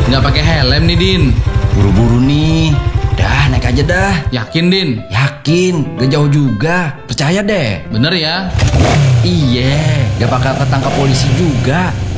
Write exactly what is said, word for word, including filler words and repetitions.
Nggak pakai helm nih, Din. Buru-buru nih. Dah, naik aja dah. Yakin, Din? Yakin, gak jauh juga. Percaya deh. Bener ya? Iya, gak bakal ketangkap polisi juga.